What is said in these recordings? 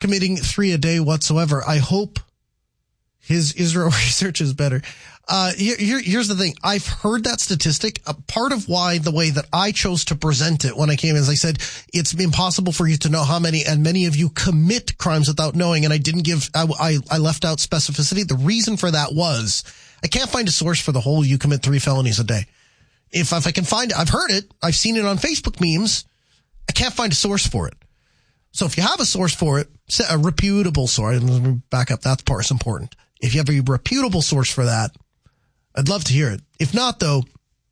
committing 3 a day whatsoever. I hope his Israel research is better. Here's the thing. I've heard that statistic. A part of why the way that I chose to present it when I came in, as I said, it's impossible for you to know how many, and many of you commit crimes without knowing. And I didn't give, I left out specificity. The reason for that was I can't find a source for the whole you commit 3 felonies a day. If I can find it, I've heard it. I've seen it on Facebook memes. I can't find a source for it. So if you have a source for it, a reputable source, let me back up. That part is important. If you have a reputable source for that, I'd love to hear it. If not, though,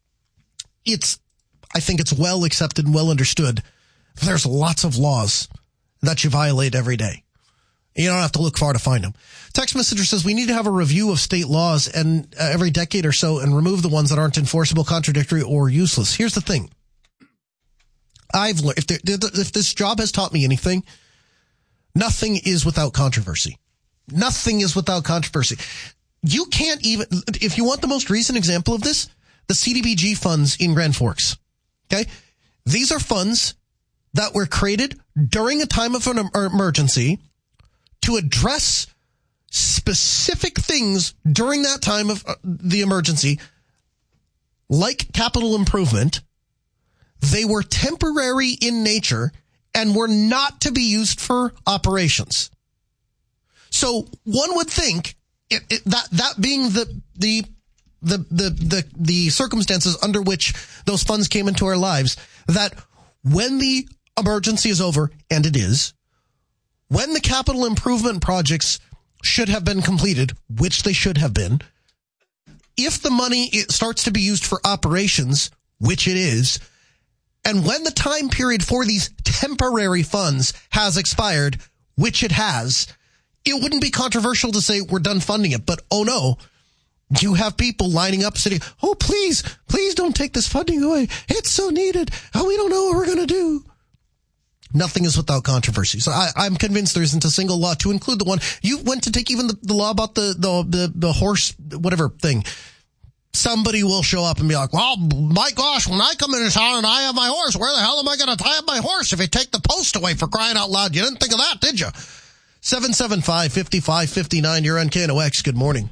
I think it's well accepted and well understood. There's lots of laws that you violate every day. You don't have to look far to find them. Text messenger says we need to have a review of state laws and every decade or so and remove the ones that aren't enforceable, contradictory, or useless. Here's the thing. I've learned, if this job has taught me anything, nothing is without controversy. Nothing is without controversy. You can't even, if you want the most recent example of this, the CDBG funds in Grand Forks. Okay. These are funds that were created during a time of an emergency to address specific things during that time of the emergency, like capital improvement. They were temporary in nature and were not to be used for operations. So one would think that being the circumstances under which those funds came into our lives, that when the emergency is over, and it is, when the capital improvement projects should have been completed, which they should have been, if the money starts to be used for operations, which it is, and when the time period for these temporary funds has expired, which it has, it wouldn't be controversial to say we're done funding it. But oh no, you have people lining up saying, oh, please don't take this funding away. It's so needed. Oh, we don't know what we're going to do. Nothing is without controversy. So I'm convinced there isn't a single law to include the one. You went to take even the law about the horse, whatever thing. Somebody will show up and be like, well, my gosh, when I come into town and I have my horse, where the hell am I going to tie up my horse if you take the post away, for crying out loud? You didn't think of that, did you? 775-5559, you're on KNOX. Good morning.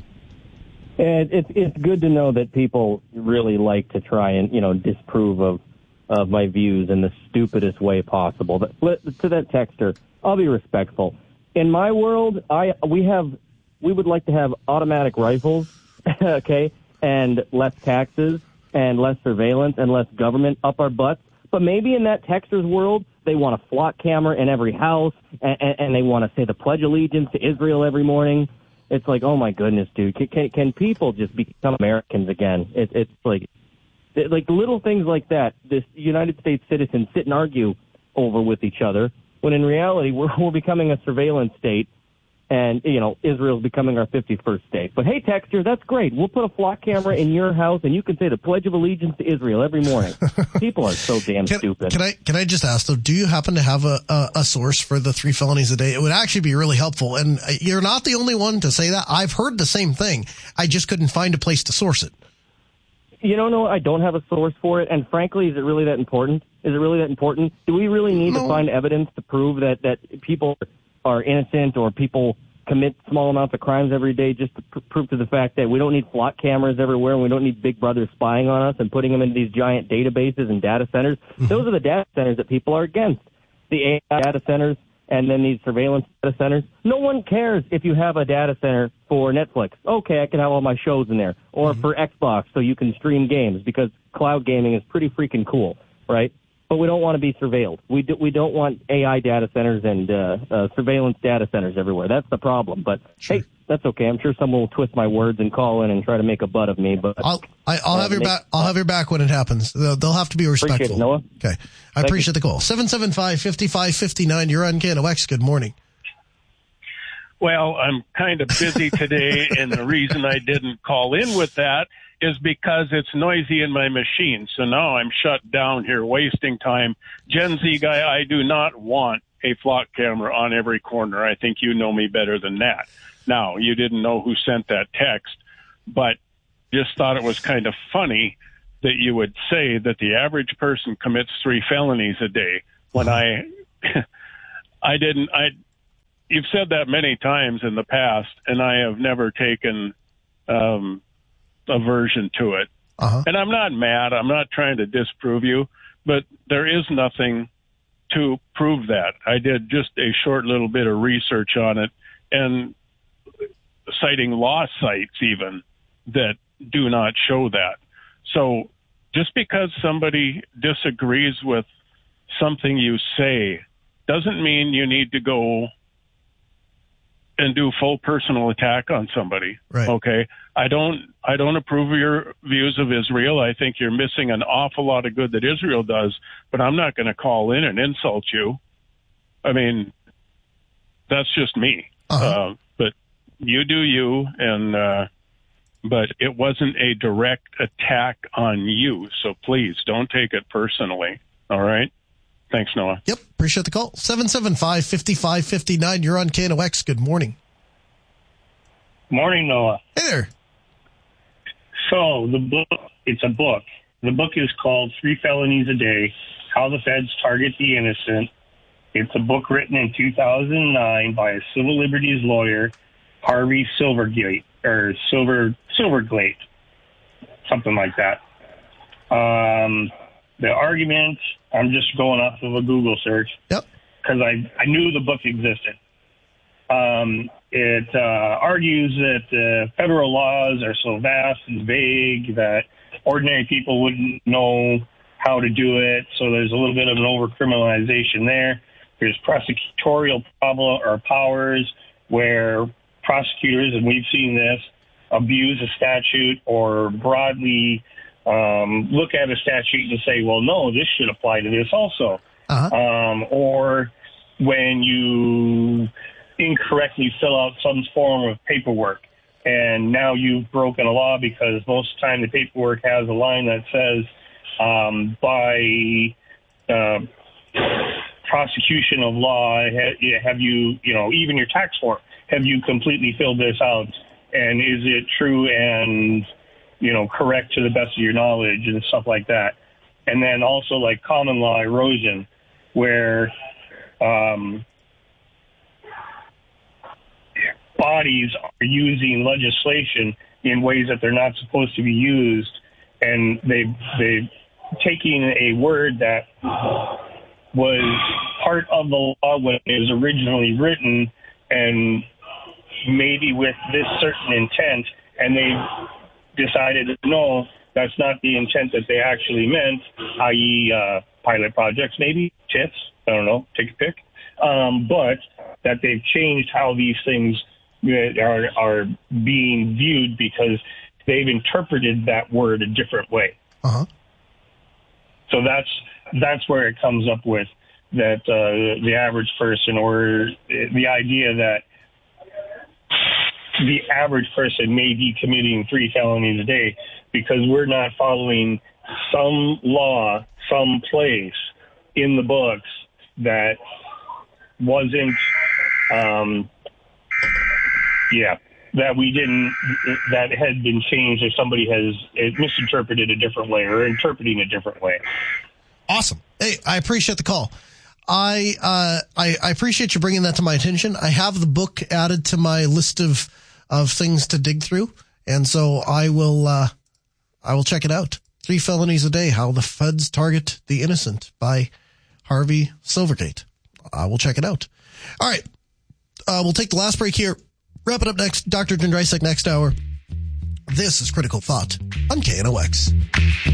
It's good to know that people really like to try and, disprove of my views in the stupidest way possible. To that texter, I'll be respectful. In my world, we would like to have automatic rifles, okay, and less taxes and less surveillance and less government up our butts. But maybe in that texter's world, they want a flock camera in every house, and they want to say the Pledge of Allegiance to Israel every morning. It's like, oh my goodness, dude, can people just become Americans again? It's like little things like that. This United States citizens sit and argue over with each other, when in reality we're becoming a surveillance state, and Israel's becoming our 51st state. But hey, texter, that's great. We'll put a flock camera in your house, and you can say the Pledge of Allegiance to Israel every morning. People are so damn stupid. Can I just ask though? Do you happen to have a source for the 3 felonies a day? It would actually be really helpful. And you're not the only one to say that. I've heard the same thing. I just couldn't find a place to source it. No, I don't have a source for it. And frankly, is it really that important? Do we really need to find evidence to prove that people are innocent or people commit small amounts of crimes every day just to prove to the fact that we don't need flock cameras everywhere and we don't need Big Brother spying on us and putting them into these giant databases and data centers? Mm-hmm. Those are the data centers that people are against. The AI data centers and then these surveillance data centers. No one cares if you have a data center for Netflix. Okay, I can have all my shows in there. Or for Xbox so you can stream games, because cloud gaming is pretty freaking cool, right? But we don't want to be surveilled. We don't want AI data centers and surveillance data centers everywhere. That's the problem. But hey, that's okay. I'm sure someone will twist my words and call in and try to make a butt of me. But I'll have your back. I'll have your back when it happens. They'll have to be respectful. Appreciate it, Noah. Okay, I appreciate the call. 775-5559. You're on KNOX. Good morning. Well, I'm kind of busy today, and the reason I didn't call in with that is because it's noisy in my machine. So now I'm shut down here, wasting time. Gen Z guy, I do not want a flock camera on every corner. I think you know me better than that. Now, you didn't know who sent that text, but just thought it was kind of funny that you would say that the average person commits 3 felonies a day when I you've said that many times in the past, and I have never taken aversion to it. And I'm not mad. I'm not trying to disprove you, but there is nothing to prove that. I did just a short little bit of research on it, and citing law sites even that do not show that. So just because somebody disagrees with something you say doesn't mean you need to go and do full personal attack on somebody. Right. Okay. I don't approve of your views of Israel. I think you're missing an awful lot of good that Israel does, but I'm not going to call in and insult you. I mean, that's just me. But you do you, and but it wasn't a direct attack on you. So please don't take it personally. All right. Thanks, Noah. Yep. Appreciate the call. 775-5559. You're on KNOX. Good morning. Morning, Noah. Hey there. So the book, it's a book. The book is called 3 Felonies a Day, How the Feds Target the Innocent. It's a book written in 2009 by a civil liberties lawyer, Harvey Silverglate, something like that. The argument, I'm just going off of a Google search. Yep. Because I knew the book existed. It argues that federal laws are so vast and vague that ordinary people wouldn't know how to do it. So there's a little bit of an overcriminalization there. There's prosecutorial powers where prosecutors, and we've seen this, abuse a statute or broadly look at a statute and say, well, no, this should apply to this also. Or when you incorrectly fill out some form of paperwork and now you've broken a law, because most of the time the paperwork has a line that says by prosecution of law, have you, even your tax form, have you completely filled this out, and is it true and correct to the best of your knowledge and stuff like that. And then also like common law erosion, where bodies are using legislation in ways that they're not supposed to be used, and they've taking a word that was part of the law when it was originally written, and maybe with this certain intent, and they decided, no, that's not the intent that they actually meant, i.e. Pilot projects, maybe, TIFs, I don't know, take a pick, but that they've changed how these things are being viewed because they've interpreted that word a different way. So that's where it comes up with that the average person, or the idea that the average person may be committing 3 felonies a day because we're not following some law, some place in the books that wasn't, that we didn't, that had been changed, or somebody has misinterpreted a different way or interpreting a different way. Awesome. Hey, I appreciate the call. I appreciate you bringing that to my attention. I have the book added to my list of things to dig through, and so I will check it out. 3 Felonies a Day, How the Feds Target the Innocent by Harvey Silverglate. I will check it out. All right. We'll take the last break here. Wrap it up next. Dr. Jindrisek next hour. This is Critical Thought on KNOX.